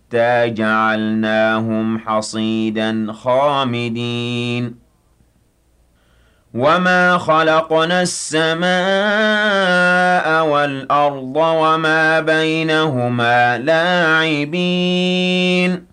حَتَّىٰ جَعَلْنَاهُمْ حَصِيدًا خَامِدِينَ وَمَا خَلَقْنَا السَّمَاءَ وَالْأَرْضَ وَمَا بَيْنَهُمَا لَاعِبِينَ